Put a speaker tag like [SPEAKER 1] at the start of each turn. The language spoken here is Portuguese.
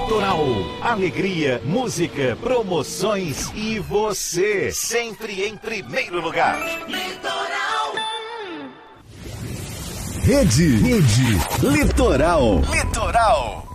[SPEAKER 1] Litoral. Alegria, música, promoções e você, sempre em primeiro lugar. Litoral. Rede Litoral. Litoral.